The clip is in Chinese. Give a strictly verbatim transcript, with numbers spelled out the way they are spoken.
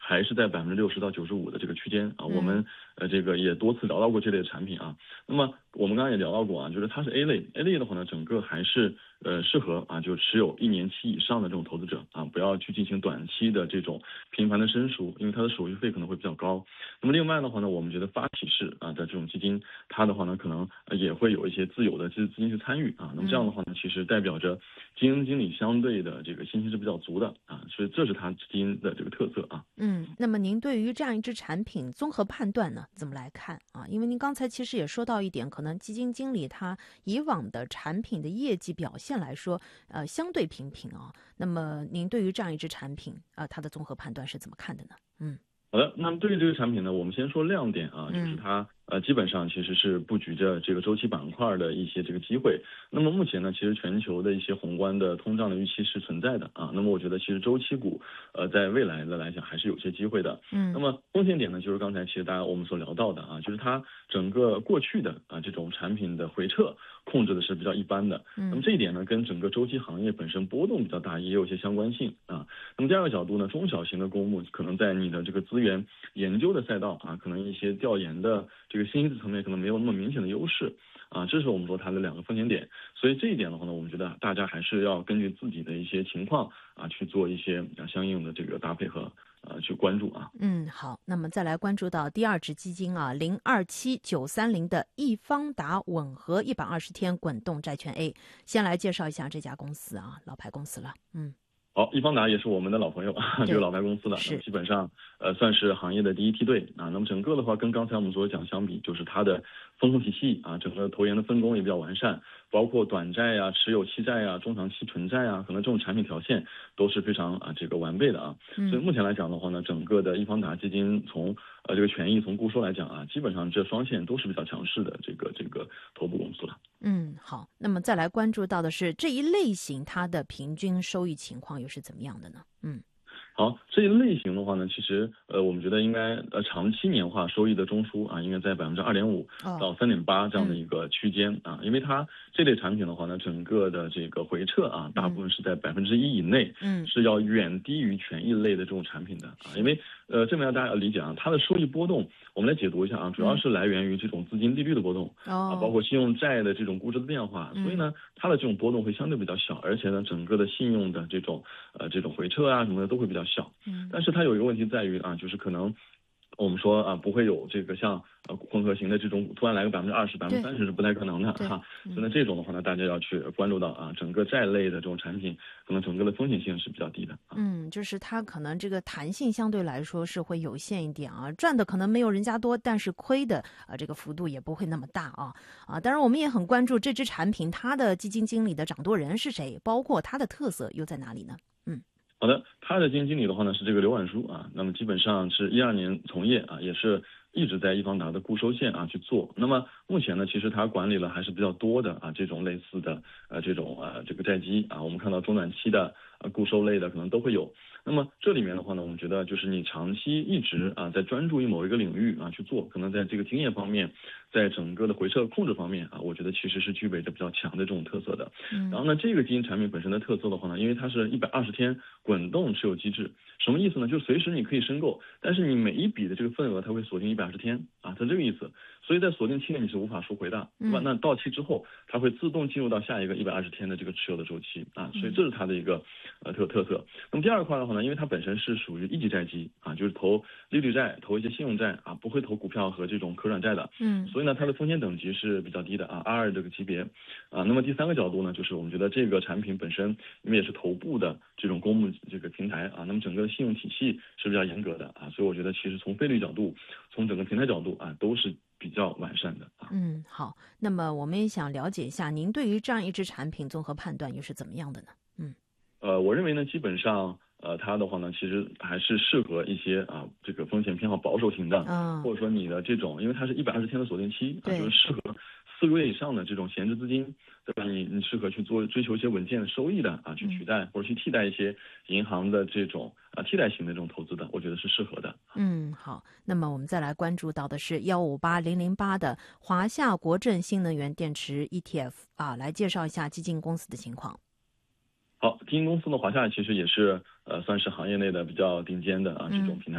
还是在百分之六十到九十五的这个区间啊。我们呃这个也多次聊到过这类的产品啊。那么我们刚刚也聊到过啊，就是它是 A 类 ，A 类的话呢，整个还是呃适合啊，就持有一年期以上的这种投资者啊，不要去进行短期的这种频繁的申赎，因为它的手续费可能会比较高。那么另外的话呢，我们觉得发起式啊的这种基金，它的话呢，可能也会有一些自有的资资金去参与啊。那么这样的话呢，其实代表着基金经理相对的这个信心是比较足的啊，所以这是它基金的这个特色啊。 嗯，那么您对于这样一支产品综合判断呢，怎么来看啊？因为您刚才其实也说到一点，可能基金经理他以往的产品的业绩表现来说，呃，相对平平啊。那么您对于这样一支产品啊、呃，它的综合判断是怎么看的呢？嗯。 好的，那么对于这个产品呢，我们先说亮点啊，就是它呃基本上其实是布局着这个周期板块的一些这个机会。那么目前呢，其实全球的一些宏观的通胀的预期是存在的啊。那么我觉得其实周期股呃在未来的来讲还是有些机会的。嗯。那么风险点呢，就是刚才其实大家我们所聊到的啊，就是它整个过去的啊这种产品的回撤控制的是比较一般的。嗯。那么这一点呢，跟整个周期行业本身波动比较大，也有一些相关性啊。那么第二个角度呢，中小型的公募可能在你的这个资源研究的赛道啊，可能一些调研的这个信息层面可能没有那么明显的优势啊，这是我们说它的两个风险点。所以这一点的话呢，我们觉得大家还是要根据自己的一些情况啊去做一些啊相应的这个搭配和呃去关注啊。 嗯，好，那么再来关注到第二只基金啊，零二七九三零的易方达吻合一百二十天滚动债券 A， 先来介绍一下这家公司啊，老牌公司了，嗯。 好，易方达也是我们的老朋友，这个老牌公司了，那么基本上呃算是行业的第一梯队啊。那么整个的话，跟刚才我们所讲相比，就是它的风控体系啊，整个投研的分工也比较完善，包括短债呀、持有期债呀、中长期纯债啊，可能这种产品条线都是非常啊这个完备的啊。所以目前来讲的话呢，整个的易方达基金从呃这个权益从固收来讲啊，基本上这双线都是比较强势的这个这个头部公司了。 嗯，好，那么再来关注到的是这一类型它的平均收益情况又是怎么样的呢？嗯。 好，这一类型的话呢，其实呃，我们觉得应该呃长期年化收益的中枢啊，应该在百分之二点五到三点八这样的一个区间啊，因为它这类产品的话呢，整个的这个回撤啊，大部分是在百分之一以内，嗯，是要远低于权益类的这种产品的啊，因为呃这边要大家要理解啊，它的收益波动，我们来解读一下啊，主要是来源于这种资金利率的波动啊，包括信用债的这种估值的变化，所以呢，它的这种波动会相对比较小，而且呢，整个的信用的这种呃这种回撤啊什么的都会比较小。嗯，但是它有一个问题在于啊，就是可能我们说啊，不会有这个像呃混合型的这种突然来个百分之二十、百分之三十是不太可能的哈。所以呢，这种的话呢，大家要去关注到啊，整个债类的这种产品，可能整个的风险性是比较低的。啊、 嗯，就是它可能这个弹性相对来说是会有限一点啊，赚的可能没有人家多，但是亏的啊这个幅度也不会那么大啊啊。当然，我们也很关注这支产品它的基金经理的掌舵人是谁，包括它的特色又在哪里呢？嗯。 好的，他的基金经理的话呢是这个刘婉书啊，那么基本上是一二年从业啊，也是一直在易方达的固收线啊去做。那么目前呢，其实他管理了还是比较多的啊这种类似的呃这种呃这个债基啊，我们看到中短期的呃固收类的可能都会有。那么这里面的话呢，我们觉得就是你长期一直啊在专注于某一个领域啊去做，可能在这个经验方面，在整个的回撤控制方面啊，我觉得其实是具备着比较强的这种特色的。嗯、然后呢，这个基金产品本身的特色的话呢，因为它是一百二十天滚动持有机制，什么意思呢？就是随时你可以申购，但是你每一笔的这个份额它会锁定一百二十天啊，它这个意思。所以在锁定期内你是无法赎回的，对吧？那到期之后，它会自动进入到下一个一百二十天的这个持有的周期啊，所以这是它的一个呃特特色。那么第二块的话呢，因为它本身是属于一级债基啊，就是投利率债、投一些信用债啊，不会投股票和这种可转债的，嗯，所以呢，它的风险等级是比较低的啊 ，R 二这个级别啊。那么第三个角度呢，就是我们觉得这个产品本身因为也是头部的这种公募这个平台啊，那么整个的信用体系是比较严格的啊，所以我觉得其实从费率角度，从整个平台角度啊，都是比较完善的啊。 嗯，好，那么我们也想了解一下，您对于这样一支产品综合判断又是怎么样的呢？嗯， 呃，我认为呢，基本上呃，它的话呢，其实还是适合一些啊，这个风险偏好保守型的，嗯，或者说你的这种，因为它是一百二十天的锁定期啊，就是适合四个月以上的这种闲置资金，对吧？你你适合去做追求一些稳健的收益的啊，去取代、嗯、或者去替代一些银行的这种啊替代型的这种投资的，我觉得是适合的。 嗯，好，那么我们再来关注到的是幺五八零零八的华夏国证新能源电池 E T F 啊，来介绍一下基金公司的情况。 好，基金公司的华夏其实也是呃算是行业内的比较顶尖的啊这种平台。